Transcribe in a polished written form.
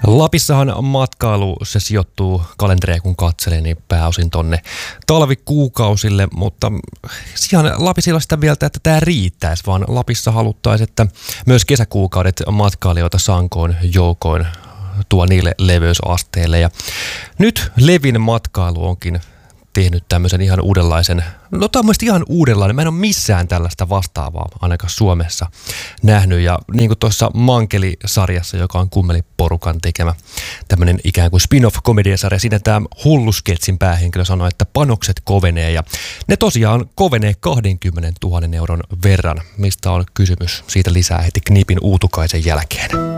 Lapissahan matkailu, se sijoittuu kalenteria kun katselee, niin pääosin tonne talvikuukausille, mutta ihan Lapisilla sitä mieltä, että tämä riittäisi, vaan Lapissa haluttaisiin, että myös kesäkuukaudet matkailijoita sankoin joukoin tuo niille leveysasteille. Ja nyt Levin matkailu onkin tehnyt tämmöisen ihan uudenlaisen, no tämä on mielestäni ihan uudenlainen, mä en ole missään tällaista vastaavaa ainakaan Suomessa nähnyt, ja niin kuin tuossa Mankeli-sarjassa, joka on Kummeli-porukan tekemä tämmöinen ikään kuin spin-off-komediasarja, siinä tämä Hullusketsin päähenkilö sanoi, että panokset kovenee, ja ne tosiaan kovenee 20 000 euron verran, mistä on kysymys, siitä lisää heti Knipin Uutukaisen jälkeen.